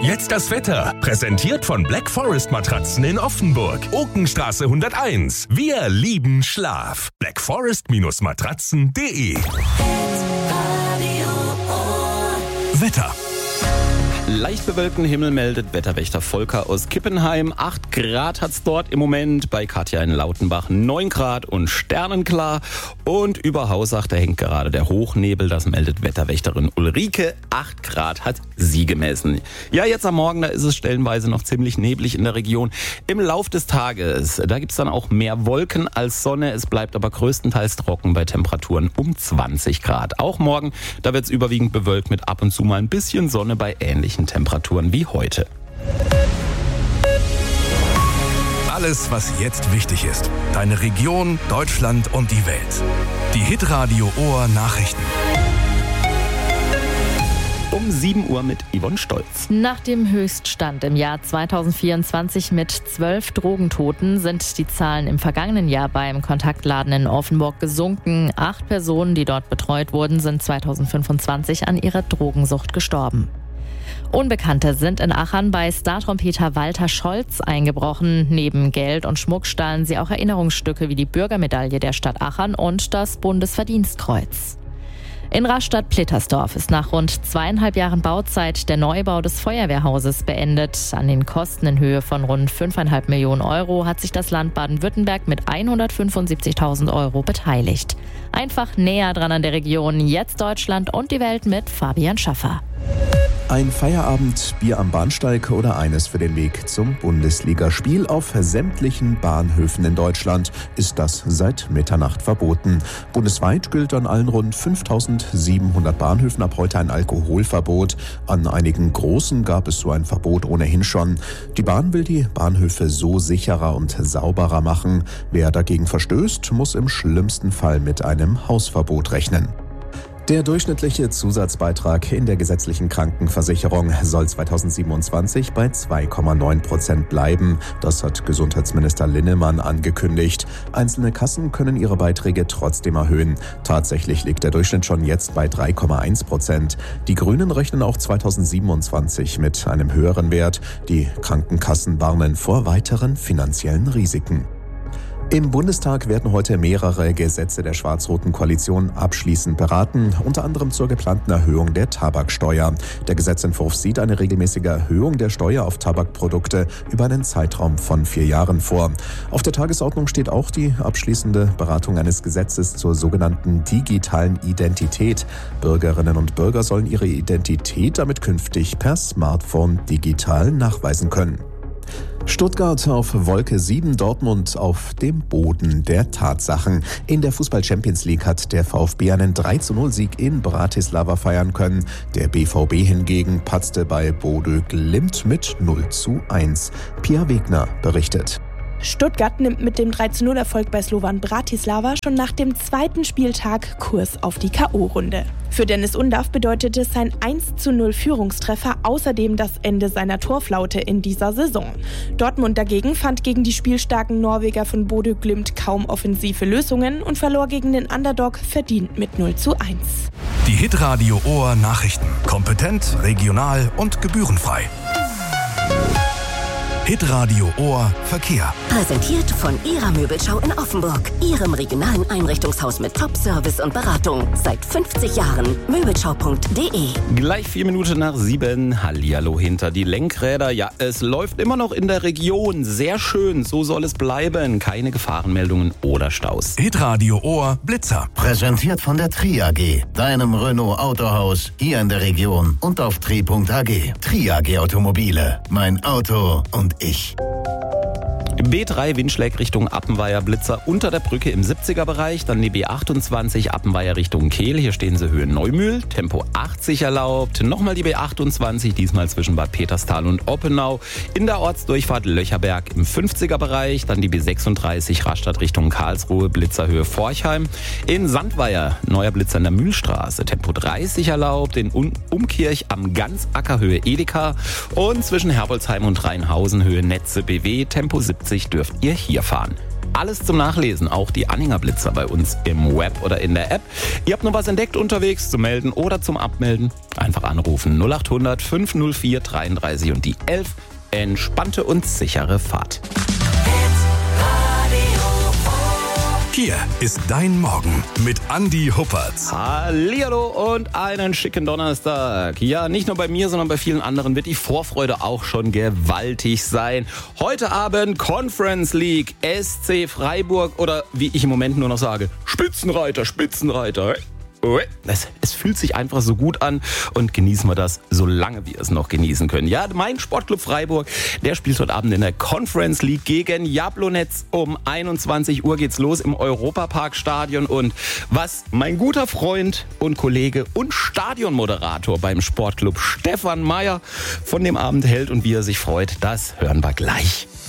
Jetzt das Wetter. Präsentiert von Black Forest Matratzen in Offenburg. Okenstraße 101. Wir lieben Schlaf. blackforest-matratzen.de. Wetter. Leicht bewölkten Himmel meldet Wetterwächter Volker aus Kippenheim. 8 Grad hat's dort im Moment, bei Katja in Lautenbach 9 Grad und sternenklar. Und über Hausach, da hängt gerade der Hochnebel, das meldet Wetterwächterin Ulrike. 8 Grad hat sie gemessen. Ja, jetzt am Morgen, da ist es stellenweise noch ziemlich neblig in der Region. Im Lauf des Tages, da gibt's dann auch mehr Wolken als Sonne. Es bleibt aber größtenteils trocken bei Temperaturen um 20 Grad. Auch morgen, da wird's überwiegend bewölkt mit ab und zu mal ein bisschen Sonne bei ähnlichen Temperaturen wie heute. Alles, was jetzt wichtig ist. Deine Region, Deutschland und die Welt. Die Hitradio Ohr Nachrichten. Um 7 Uhr mit Yvonne Stolz. Nach dem Höchststand im Jahr 2024 mit 12 Drogentoten sind die Zahlen im vergangenen Jahr beim Kontaktladen in Offenburg gesunken. 8 Personen, die dort betreut wurden, sind 2025 an ihrer Drogensucht gestorben. Unbekannte sind in Achern bei Star-Trompeter Walter Scholz eingebrochen. Neben Geld und Schmuck stahlen sie auch Erinnerungsstücke wie die Bürgermedaille der Stadt Achern und das Bundesverdienstkreuz. In Rastatt-Plittersdorf ist nach rund 2,5 Jahren Bauzeit der Neubau des Feuerwehrhauses beendet. An den Kosten in Höhe von rund 5,5 Millionen Euro hat sich das Land Baden-Württemberg mit 175.000 Euro beteiligt. Einfach näher dran an der Region. Jetzt Deutschland und die Welt mit Fabian Schaffer. Ein Feierabend, Bier am Bahnsteig oder eines für den Weg zum Bundesligaspiel auf sämtlichen Bahnhöfen in Deutschland ist das seit Mitternacht verboten. Bundesweit gilt an allen rund 5.700 Bahnhöfen ab heute ein Alkoholverbot. An einigen großen gab es so ein Verbot ohnehin schon. Die Bahn will die Bahnhöfe so sicherer und sauberer machen. Wer dagegen verstößt, muss im schlimmsten Fall mit einem Hausverbot rechnen. Der durchschnittliche Zusatzbeitrag in der gesetzlichen Krankenversicherung soll 2027 bei 2,9% bleiben. Das hat Gesundheitsminister Linnemann angekündigt. Einzelne Kassen können ihre Beiträge trotzdem erhöhen. Tatsächlich liegt der Durchschnitt schon jetzt bei 3,1%. Die Grünen rechnen auch 2027 mit einem höheren Wert. Die Krankenkassen warnen vor weiteren finanziellen Risiken. Im Bundestag werden heute mehrere Gesetze der schwarz-roten Koalition abschließend beraten, unter anderem zur geplanten Erhöhung der Tabaksteuer. Der Gesetzentwurf sieht eine regelmäßige Erhöhung der Steuer auf Tabakprodukte über einen Zeitraum von 4 Jahren vor. Auf der Tagesordnung steht auch die abschließende Beratung eines Gesetzes zur sogenannten digitalen Identität. Bürgerinnen und Bürger sollen ihre Identität damit künftig per Smartphone digital nachweisen können. Stuttgart auf Wolke 7, Dortmund auf dem Boden der Tatsachen. In der Fußball-Champions League hat der VfB einen 3:0-Sieg in Bratislava feiern können. Der BVB hingegen patzte bei Bodø Glimt mit 0:1. Pia Wegner berichtet. Stuttgart nimmt mit dem 3:0-Erfolg bei Slovan Bratislava schon nach dem 2. Spieltag Kurs auf die K.O.-Runde. Für Dennis Undav bedeutete sein 1:0-Führungstreffer außerdem das Ende seiner Torflaute in dieser Saison. Dortmund dagegen fand gegen die spielstarken Norweger von Bodø Glimt kaum offensive Lösungen und verlor gegen den Underdog verdient mit 0:1. Die Hitradio Ohr Nachrichten. Kompetent, regional und gebührenfrei. Hitradio Ohr Verkehr. Präsentiert von Ihrer Möbelschau in Offenburg. Ihrem regionalen Einrichtungshaus mit Top-Service und Beratung. Seit 50 Jahren. Möbelschau.de. Gleich 4 Minuten nach 7. Hallihallo hinter die Lenkräder. Ja, es läuft immer noch in der Region. Sehr schön, so soll es bleiben. Keine Gefahrenmeldungen oder Staus. Hitradio Ohr Blitzer. Präsentiert von der Tri AG, deinem Renault Autohaus hier in der Region und auf tri.ag. Tri AG Automobile. Mein Auto und ich. B3 Windschläg Richtung Appenweier, Blitzer unter der Brücke im 70er-Bereich. Dann die B28 Appenweier Richtung Kehl. Hier stehen sie Höhe Neumühl. Tempo 80 erlaubt. Nochmal die B28, diesmal zwischen Bad Peterstal und Oppenau. In der Ortsdurchfahrt Löcherberg im 50er-Bereich. Dann die B36 Rastatt Richtung Karlsruhe, Blitzerhöhe Forchheim. In Sandweier neuer Blitzer in der Mühlstraße. Tempo 30 erlaubt. In Umkirch am Ganzacker Höhe Edeka. Und zwischen Herbolzheim und Rheinhausen Höhe Netze BW. Tempo 70 dürft ihr hier fahren. alles zum Nachlesen, auch die Anhängerblitzer bei uns im Web oder in der App. Ihr habt noch was entdeckt unterwegs zum Melden oder zum Abmelden? Einfach anrufen 0800 504 33 und die 11. Entspannte und sichere Fahrt. Hier ist dein Morgen mit Andi Huppertz. Hallihallo und einen schicken Donnerstag. Ja, nicht nur bei mir, sondern bei vielen anderen wird die Vorfreude auch schon gewaltig sein. Heute Abend Conference League, SC Freiburg oder wie ich im Moment nur noch sage, Spitzenreiter. Es fühlt sich einfach so gut an und genießen wir das, solange wir es noch genießen können. Ja, mein Sportclub Freiburg, der spielt heute Abend in der Conference League gegen Jablonec. Um 21 Uhr geht's los im Europapark-Stadion. Und was mein guter Freund und Kollege und Stadionmoderator beim Sportclub Stefan Meyer von dem Abend hält und wie er sich freut, das hören wir gleich.